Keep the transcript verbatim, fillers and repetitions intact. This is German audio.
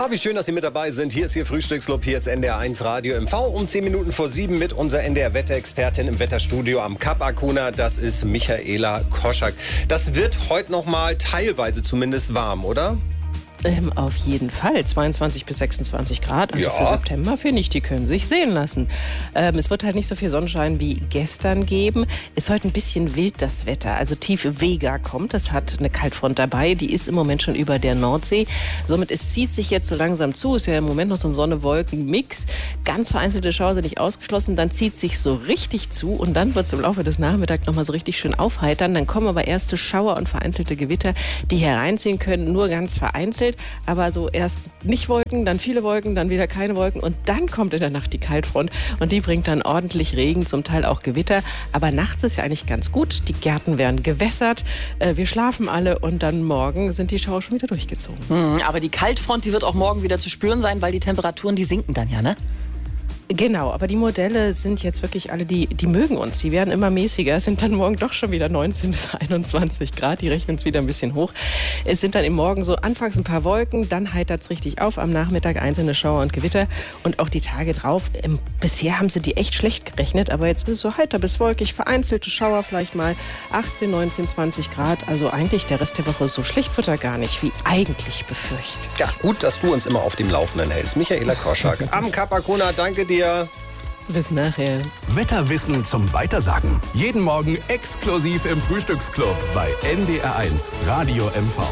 Ah, wie schön, dass Sie mit dabei sind. Hier ist Ihr Frühstücksclub, hier ist N D R eins Radio M V um zehn Minuten vor sieben mit unserer N D R-Wetterexpertin im Wetterstudio am Kap Arkona. Das ist Michaela Koschak. Das wird heute noch mal teilweise zumindest warm, oder? Ähm, auf jeden Fall. zweiundzwanzig bis sechsundzwanzig Grad. Also Ja. für September, finde ich, die können sich sehen lassen. Ähm, es wird halt nicht so viel Sonnenschein wie gestern geben. Ist heute ein bisschen wild, das Wetter. Also tiefe Vega kommt. Das hat eine Kaltfront dabei. Die ist im Moment schon über der Nordsee. Somit, es zieht sich jetzt so langsam zu. Ist ja im Moment noch so ein Sonne-Wolken-Mix. Ganz vereinzelte Schauer sind nicht ausgeschlossen. Dann zieht sich so richtig zu. Und dann wird es im Laufe des Nachmittags noch mal so richtig schön aufheitern. Dann kommen aber erste Schauer und vereinzelte Gewitter, die hereinziehen können. Nur ganz vereinzelt. Aber so erst nicht Wolken, dann viele Wolken, dann wieder keine Wolken und dann kommt in der Nacht die Kaltfront und die bringt dann ordentlich Regen, zum Teil auch Gewitter. Aber nachts ist ja eigentlich ganz gut, die Gärten werden gewässert, äh, wir schlafen alle und dann morgen sind die Schauer schon wieder durchgezogen. Hm, aber die Kaltfront, die wird auch morgen wieder zu spüren sein, weil die Temperaturen, die sinken dann ja, ne? Genau, aber die Modelle sind jetzt wirklich alle, die, die mögen uns, die werden immer mäßiger, sind dann morgen doch schon wieder neunzehn bis einundzwanzig Grad, die rechnen uns wieder ein bisschen hoch. Es sind dann im Morgen so anfangs ein paar Wolken, dann heitert es richtig auf, am Nachmittag einzelne Schauer und Gewitter und auch die Tage drauf. Ähm, bisher haben sie die echt schlecht gerechnet, aber jetzt ist es so heiter bis wolkig, vereinzelte Schauer vielleicht mal achtzehn, neunzehn, zwanzig Grad, also eigentlich der Rest der Woche so schlecht wird er gar nicht, wie eigentlich befürchtet. Ja, gut, dass du uns immer auf dem Laufenden hältst. Michaela Koschak am Kap Arkona, danke dir. Bis nachher. Wetterwissen zum Weitersagen. Jeden Morgen exklusiv im Frühstücksclub bei N D R eins Radio M V.